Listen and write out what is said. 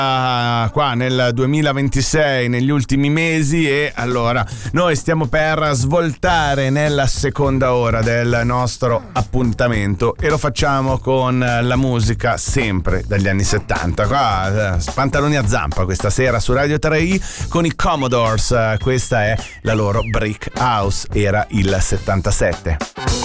qua nel 2026, negli ultimi mesi, e allora noi stiamo per svoltare nella seconda ora del nostro appuntamento e lo facciamo con la musica sempre dagli anni 70. Qua pantaloni a zampa questa sera su Radio 3i con i Commodores. Questa è la loro Brick House, era il 77.